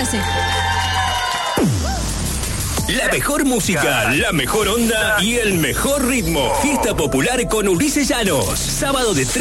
frase. La mejor música, la mejor onda y el mejor ritmo. Fiesta popular con Ulises Llanos. Sábado de